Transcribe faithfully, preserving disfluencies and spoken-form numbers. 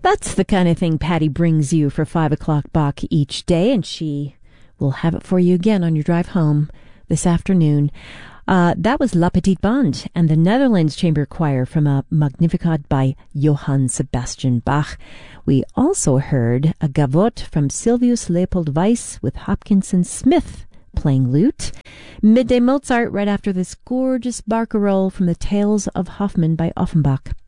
That's the kind of thing Patty brings you for five o'clock Bach each day, and she will have it for you again on your drive home this afternoon. Uh, that was La Petite Bande and the Netherlands Chamber Choir from a Magnificat by Johann Sebastian Bach. We also heard a gavotte from Silvius Leopold Weiss with Hopkinson Smith playing lute. Midday Mozart right after this gorgeous barcarolle from the Tales of Hoffmann by Offenbach.